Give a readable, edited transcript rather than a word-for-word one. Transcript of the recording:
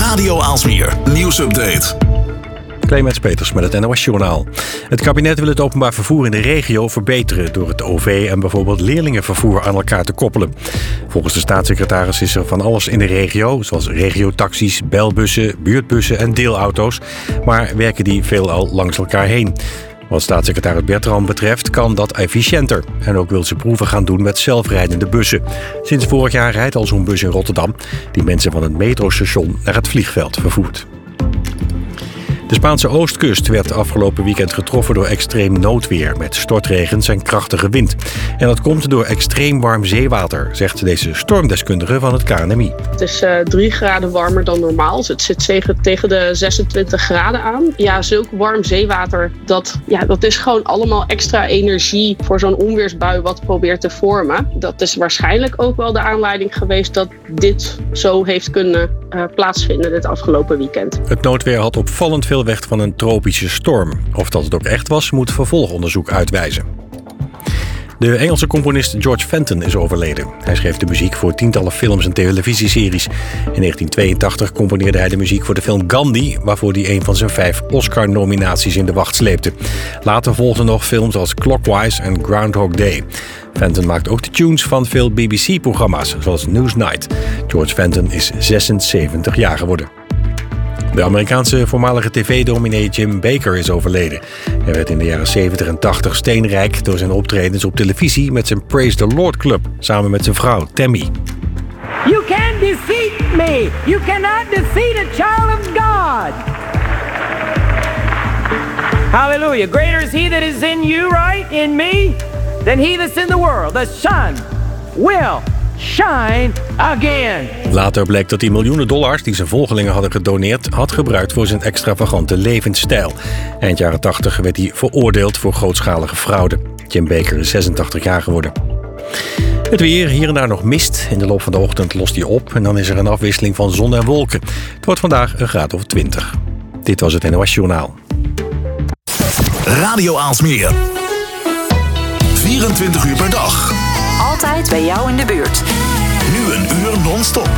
Radio Aalsmeer nieuwsupdate. Clemens Peters met het NOS-journaal. Het kabinet wil het openbaar vervoer in de regio verbeteren door het OV en bijvoorbeeld leerlingenvervoer aan elkaar te koppelen. Volgens de staatssecretaris is er van alles in de regio, zoals regiotaxis, belbussen, buurtbussen en deelauto's, maar werken die veelal langs elkaar heen. Wat staatssecretaris Bertram betreft kan dat efficiënter. En ook wil ze proeven gaan doen met zelfrijdende bussen. Sinds vorig jaar rijdt al zo'n bus in Rotterdam die mensen van het metrostation naar het vliegveld vervoert. De Spaanse oostkust werd afgelopen weekend getroffen door extreem noodweer met stortregens en krachtige wind. En dat komt door extreem warm zeewater, zegt deze stormdeskundige van het KNMI. Het is 3 graden warmer dan normaal. Dus het zit tegen de 26 graden aan. Ja, zulk warm zeewater, dat is gewoon allemaal extra energie voor zo'n onweersbui wat probeert te vormen. Dat is waarschijnlijk ook wel de aanleiding geweest dat dit zo heeft kunnen plaatsvinden dit afgelopen weekend. Het noodweer had opvallend veel weg van een tropische storm. Of dat het ook echt was, moet vervolgonderzoek uitwijzen. De Engelse componist George Fenton is overleden. Hij schreef de muziek voor tientallen films en televisieseries. In 1982 componeerde hij de muziek voor de film Gandhi, waarvoor hij een van zijn 5 Oscar-nominaties in de wacht sleepte. Later volgden nog films als Clockwise en Groundhog Day. Fenton maakt ook de tunes van veel BBC-programma's, zoals Newsnight. George Fenton is 76 jaar geworden. De Amerikaanse voormalige tv-dominee Jim Bakker is overleden. Hij werd in de jaren 70 en 80 steenrijk door zijn optredens op televisie met zijn Praise the Lord Club, samen met zijn vrouw Tammy. You can't defeat me. You cannot defeat a child of God. Hallelujah. Greater is he that is in you, right, in me, than he that's in the world. The sun will shine again. Later bleek dat hij miljoenen dollars die zijn volgelingen hadden gedoneerd had gebruikt voor zijn extravagante levensstijl. Eind jaren 80 werd hij veroordeeld voor grootschalige fraude. Jim Bakker is 86 jaar geworden. Het weer, hier en daar nog mist. In de loop van de ochtend lost hij op en dan is er een afwisseling van zon en wolken. Het wordt vandaag een graad of 20. Dit was het NOS Journaal. Radio Aalsmeer. 24 uur per dag. Altijd bij jou in de buurt. Nu een uur non-stop.